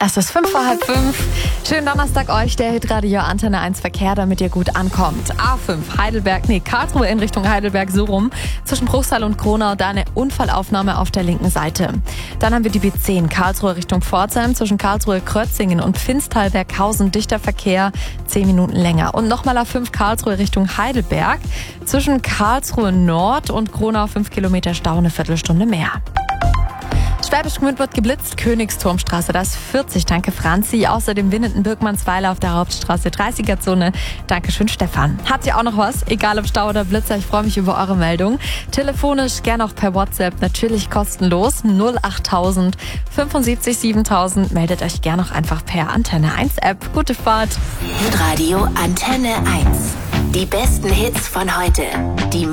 Es ist 5:05. Schönen Donnerstag euch, der Hitradio Antenne 1 Verkehr, damit ihr gut ankommt. A5 Karlsruhe in Richtung Heidelberg, so rum. Zwischen Bruchsal und Kronau, da eine Unfallaufnahme auf der linken Seite. Dann haben wir die B10 Karlsruhe Richtung Pforzheim, zwischen Karlsruhe, Krötzingen und Finstal-Berghausen, dichter Verkehr, 10 Minuten länger. Und nochmal A5 Karlsruhe Richtung Heidelberg, zwischen Karlsruhe Nord und Kronau 5 Kilometer Stau, eine Viertelstunde mehr. Schwäbisch Gmünd wird geblitzt, Königsturmstraße, da ist 40, danke Franzi. Außerdem Winnenden-Birkmannsweiler auf der Hauptstraße, 30er-Zone, dankeschön Stefan. Habt ihr auch noch was? Egal ob Stau oder Blitzer, ich freue mich über eure Meldung. Telefonisch, gern auch per WhatsApp, natürlich kostenlos, 08000 75 7000. Meldet euch gern auch einfach per Antenne 1 App. Gute Fahrt. Hitradio Antenne 1. Die besten Hits von heute. Die